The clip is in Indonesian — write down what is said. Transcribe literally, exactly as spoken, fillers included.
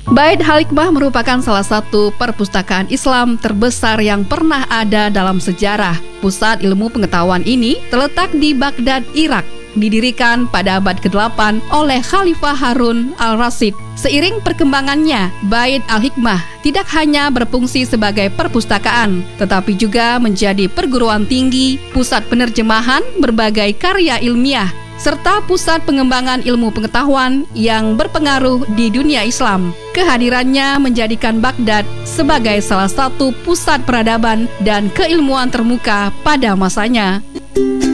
Bait Al-Hikmah merupakan salah satu perpustakaan Islam terbesar yang pernah ada dalam sejarah. Pusat ilmu pengetahuan ini terletak di Baghdad, Irak. Didirikan pada abad kedelapan oleh Khalifah Harun al-Rasyid. Seiring perkembangannya, Bait Al-Hikmah tidak hanya berfungsi sebagai perpustakaan, tetapi juga menjadi perguruan tinggi, pusat penerjemahan berbagai karya ilmiah, serta pusat pengembangan ilmu pengetahuan yang berpengaruh di dunia Islam. Kehadirannya menjadikan Baghdad sebagai salah satu pusat peradaban dan keilmuan termuka pada masanya.